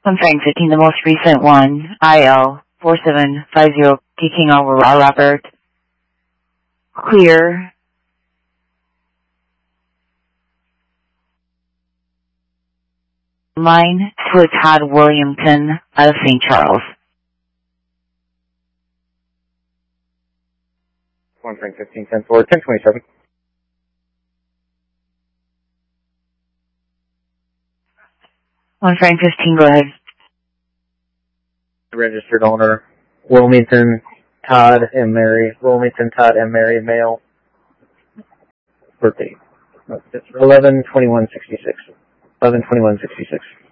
I'm trying 15, the most recent one, IL 4750, taking over Robert. Clear. Line to Todd Williamson out of St. Charles. One Frank 15, 10 forward, 1027. One Frank 15, go ahead. Registered owner, Wilmington, Todd and Mary, male. Birthday. 11/21/66. 11/21/66.